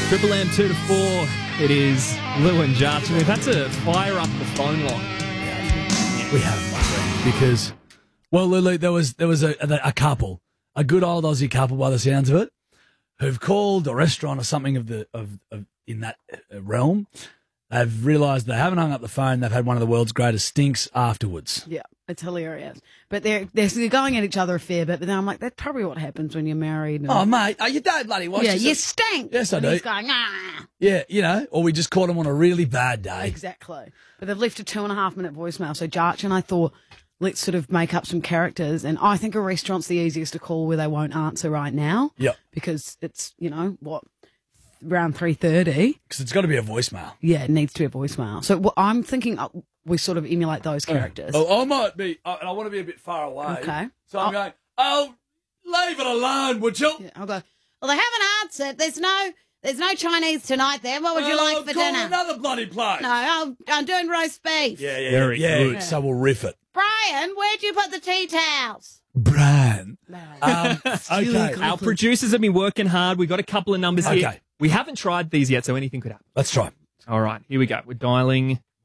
Triple M 2 to 4. It is Lou and Jarch, and we've had to fire up the phone line. We have, my friend, because, well, Lulu, there was a couple, a good old Aussie couple by the sounds of it, who've called a restaurant or something of in that realm. They've realised they haven't hung up the phone. They've had one of the world's greatest stinks afterwards. Yeah, it's hilarious. But they're going at each other a fair bit. But then I'm like, that's probably what happens when you're married. And, Oh, mate, you don't bloody watch yeah, this. you stink. Yes, I and do. He's going, ah. Yeah, or we just caught him on a really bad day. Exactly. But they've left a 2.5-minute voicemail. So Jarch and I thought, let's sort of make up some characters. And I think a restaurant's the easiest to call where they won't answer right now. Yep. Because it's, around 3:30. Because it's got to be a voicemail. Yeah, it needs to be a voicemail. So I'm thinking we sort of emulate those characters. Oh, I might be, and I want to be a bit far away. Okay. So I'm going, leave it alone, would you? Yeah, I'll go, well, they haven't answered. There's no Chinese tonight there. What would you like for call dinner? another bloody place. No, I'm doing roast beef. Yeah. Very good. So we'll riff it. Brian, where'd you put the tea towels? Brian. No. Okay. Our producers have been working hard. We've got a couple of numbers here. Okay. We haven't tried these yet, so anything could happen. Let's try. All right, here we go. We're dialing